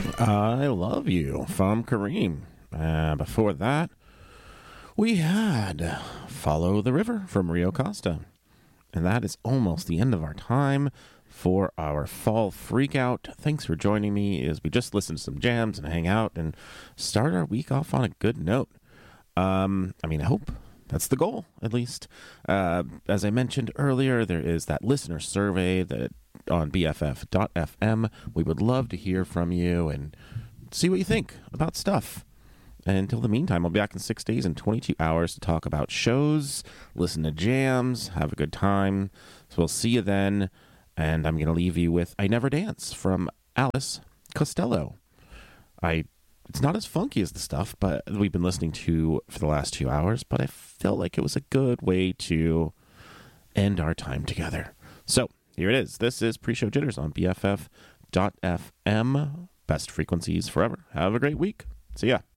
I Love You from Kareem. Before that, we had Follow the River from Rio Costa. And that is almost the end of our time for our fall freakout. Thanks for joining me as we just listen to some jams and hang out and start our week off on a good note. I hope that's the goal, at least. As I mentioned earlier, there is that listener survey that on BFF.fm. We would love to hear from you and see what you think about stuff. And until the meantime, I'll be back in 6 days and 22 hours to talk about shows, listen to jams, have a good time. So we'll see you then. And I'm going to leave you with I Never Dance from Alice Costello. It's not as funky as the stuff but we've been listening to for the last 2 hours, but I felt like it was a good way to end our time together. So here it is. This is Pre-Show Jitters on BFF.fm. Best frequencies forever. Have a great week. See ya.